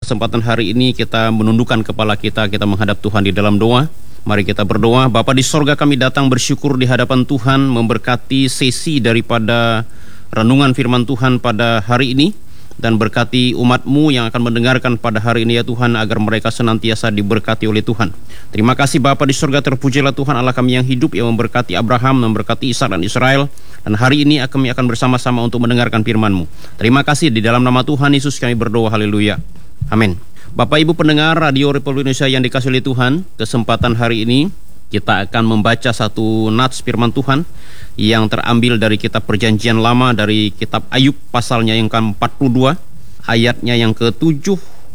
kesempatan hari ini kita menundukkan kepala kita menghadap Tuhan di dalam doa. Mari kita berdoa. Bapa di sorga, kami datang bersyukur di hadapan Tuhan, memberkati sesi daripada renungan firman Tuhan pada hari ini, dan berkati umat-Mu yang akan mendengarkan pada hari ini ya Tuhan, agar mereka senantiasa diberkati oleh Tuhan. Terima kasih Bapa di sorga, terpujilah Tuhan Allah kami yang hidup, yang memberkati Abraham, memberkati Ishak dan Israel. Dan hari ini kami akan bersama-sama untuk mendengarkan firman-Mu. Terima kasih, di dalam nama Tuhan Yesus kami berdoa, haleluya, amin. Bapak Ibu pendengar Radio Republik Indonesia yang dikasihi oleh Tuhan, kesempatan hari ini kita akan membaca satu nats firman Tuhan yang terambil dari kitab Perjanjian Lama, dari kitab Ayub pasalnya yang ke-42, ayatnya yang ke-7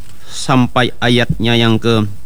sampai ayatnya yang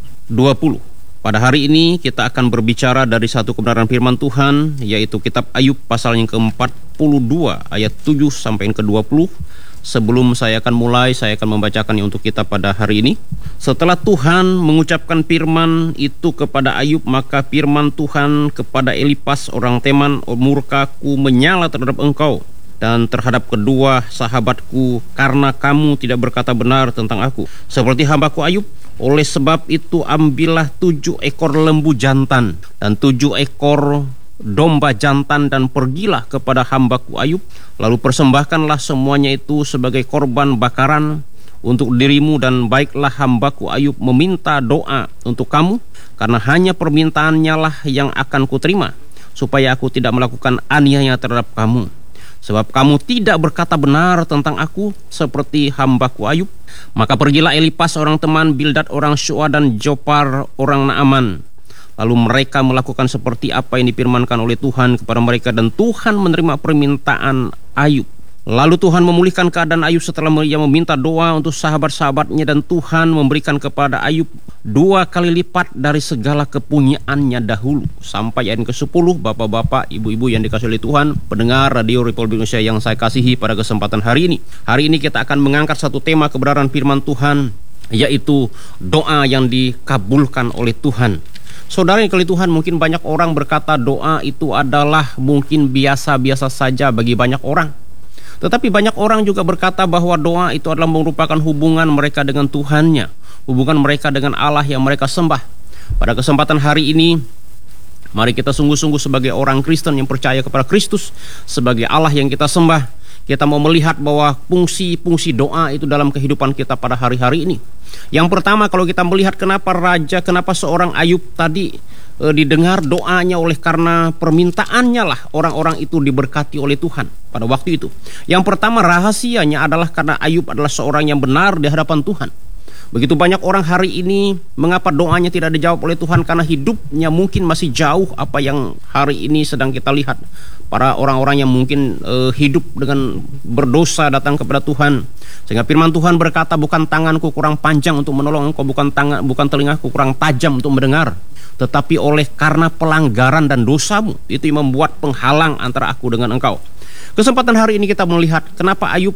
ke-20. Pada hari ini kita akan berbicara dari satu kebenaran firman Tuhan, yaitu kitab Ayub pasal yang ke-42 ayat 7 sampai yang ke-20. Sebelum saya akan mulai, saya akan membacakannya untuk kita pada hari ini. Setelah Tuhan mengucapkan firman itu kepada Ayub, maka firman Tuhan kepada Elifas orang Teman, murkaku menyala terhadap engkau dan terhadap kedua sahabatku, karena kamu tidak berkata benar tentang aku seperti hambaku Ayub. Oleh sebab itu ambillah 7 ekor lembu jantan dan 7 ekor domba jantan, dan pergilah kepada hambaku Ayub, lalu persembahkanlah semuanya itu sebagai korban bakaran untuk dirimu, dan baiklah hambaku Ayub meminta doa untuk kamu, karena hanya permintaannya lah yang akan kuterima, supaya aku tidak melakukan aniaya terhadap kamu, sebab kamu tidak berkata benar tentang aku seperti hambaku Ayub. Maka pergilah Elifas orang Teman, Bildad orang Syua, dan Jopar orang Naaman. Lalu mereka melakukan seperti apa yang difirmankan oleh Tuhan kepada mereka, dan Tuhan menerima permintaan Ayub. Lalu Tuhan memulihkan keadaan Ayub setelah ia meminta doa untuk sahabat-sahabatnya, dan Tuhan memberikan kepada Ayub 2 kali lipat dari segala kepunyaannya dahulu. Sampai ayat ke-10. Bapak-bapak, ibu-ibu yang dikasihi oleh Tuhan, pendengar Radio Republik Indonesia yang saya kasihi, pada kesempatan hari ini. Hari ini kita akan mengangkat satu tema kebenaran firman Tuhan, yaitu doa yang dikabulkan oleh Tuhan. Saudara yang dikasihi Tuhan, mungkin banyak orang berkata doa itu adalah mungkin biasa-biasa saja bagi banyak orang. Tetapi banyak orang juga berkata bahwa doa itu adalah merupakan hubungan mereka dengan Tuhannya, hubungan mereka dengan Allah yang mereka sembah. Pada kesempatan hari ini, mari kita sungguh-sungguh sebagai orang Kristen yang percaya kepada Kristus sebagai Allah yang kita sembah, kita mau melihat bahwa fungsi-fungsi doa itu dalam kehidupan kita pada hari-hari ini. Yang pertama, kalau kita melihat kenapa seorang Ayub tadi didengar doanya, oleh karena permintaannya lah orang-orang itu diberkati oleh Tuhan pada waktu itu. Yang pertama, rahasianya adalah karena Ayub adalah seorang yang benar di hadapan Tuhan. Begitu banyak orang hari ini, mengapa doanya tidak dijawab oleh Tuhan? Karena hidupnya mungkin masih jauh apa yang hari ini sedang kita lihat. Para orang-orang yang mungkin hidup dengan berdosa datang kepada Tuhan, sehingga firman Tuhan berkata, bukan tanganku kurang panjang untuk menolong engkau, bukan telingaku kurang tajam untuk mendengar, tetapi oleh karena pelanggaran dan dosamu itu yang membuat penghalang antara aku dengan engkau. Kesempatan hari ini kita melihat kenapa Ayub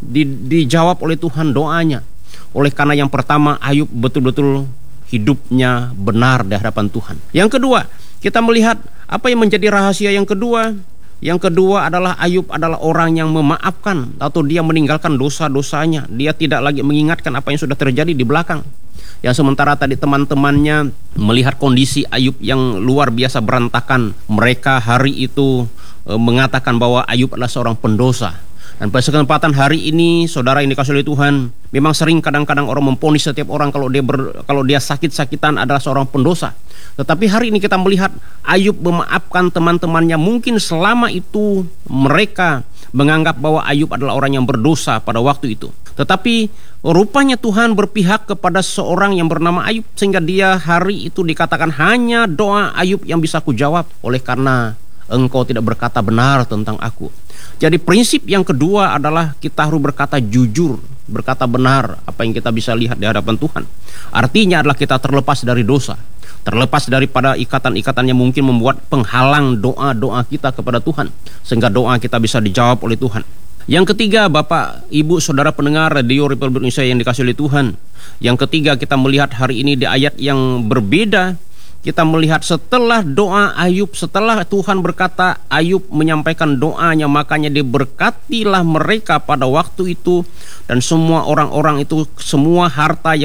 dijawab oleh Tuhan doanya. Oleh karena yang pertama, Ayub betul-betul hidupnya benar di hadapan Tuhan. Yang kedua, kita melihat apa yang menjadi rahasia yang kedua. Yang kedua adalah Ayub adalah orang yang memaafkan, atau dia meninggalkan dosa-dosanya. Dia tidak lagi mengingatkan apa yang sudah terjadi di belakang. Yang sementara tadi teman-temannya melihat kondisi Ayub yang luar biasa berantakan, mereka hari itu mengatakan bahwa Ayub adalah seorang pendosa. Dan pada kesempatan hari ini, saudara yang dikasihi oleh Tuhan, memang sering kadang-kadang orang memvonis setiap orang kalau dia sakit-sakitan adalah seorang pendosa. Tetapi hari ini kita melihat Ayub memaafkan teman-temannya. Mungkin selama itu mereka menganggap bahwa Ayub adalah orang yang berdosa pada waktu itu. Tetapi rupanya Tuhan berpihak kepada seorang yang bernama Ayub, sehingga dia hari itu dikatakan, hanya doa Ayub yang bisa kujawab, oleh karena engkau tidak berkata benar tentang aku. Jadi prinsip yang kedua adalah kita harus berkata jujur, berkata benar apa yang kita bisa lihat di hadapan Tuhan. Artinya adalah kita terlepas dari dosa, terlepas daripada ikatan-ikatan yang mungkin membuat penghalang doa-doa kita kepada Tuhan, sehingga doa kita bisa dijawab oleh Tuhan. Yang ketiga, Bapak, Ibu, Saudara pendengar Radio Republik Indonesia yang dikasihi oleh Tuhan, yang ketiga kita melihat hari ini di ayat yang berbeda. Kita melihat setelah doa Ayub, setelah Tuhan berkata Ayub menyampaikan doanya, makanya diberkatilah mereka pada waktu itu, dan semua orang-orang itu, semua harta